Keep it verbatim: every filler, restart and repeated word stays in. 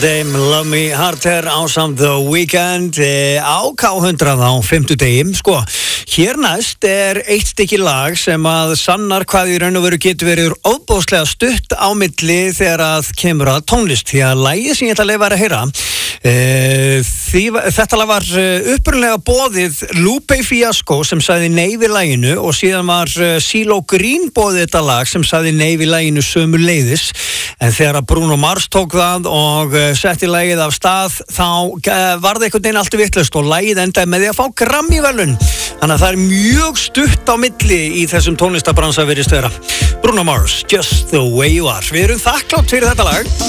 Dame Love Me Harder ásamt The Weeknd eh, á K hundrað á fimmtudegi. Sko, hér næst er eitt stykki lag sem að sannar hvað í raun og veru getur verið ofboðslega stutt á milli þegar að kemur að tónlist. Því að lagið sem ég ætla að leyfa þér að heyra, eh, því, þetta lag var upprunalega boðið Lupe Fiasco sem sagði nei við laginu og síðan var uh, CeeLo Green boðið þetta lag sem sagði nei við laginu sömuleiðis. En þegar að Bruno Mars tók það og uh, setti lagið af stað þá uh, var það einhvern veginn allt vitlaust og lagið endaði með því að fá Grammy-verðlaun. Þannig að það er mjög stutt á milli í þessum tónlistabransa virðist vera. Bruno Mars, Just the Way You Are. Við erum þakklátt fyrir þetta lag.